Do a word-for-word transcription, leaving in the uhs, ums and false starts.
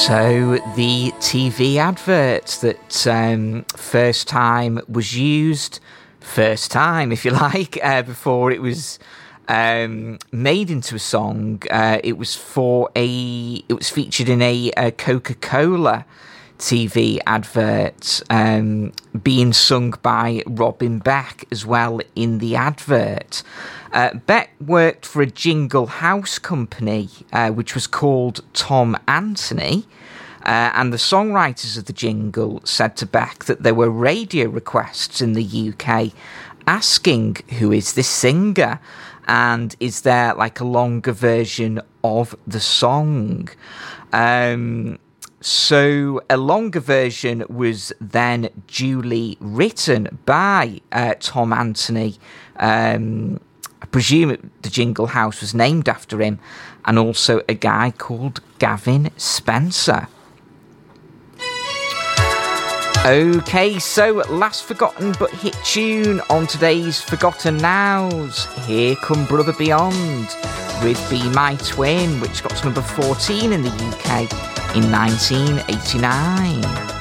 So the T V advert that um, first time was used, first time if you like, uh, before it was um, made into a song. Uh, it was for a. It was featured in a, a Coca-Cola T V advert, um, being sung by Robin Beck as well in the advert. Uh, Beck worked for a jingle house company, uh, which was called Tom Anthony, uh, and the songwriters of the jingle said to Beck that there were radio requests in the U K asking who is this singer, and is there like a longer version of the song. Um, so a longer version was then duly written by uh, Tom Anthony. Um, I presume the Jingle House was named after him, and also a guy called Gavin Spencer. Okay, so last forgotten but hit tune on today's Forgotten Nows. Here Come Brother Beyond with Be My Twin, which got to number fourteen in the U K in nineteen eighty-nine.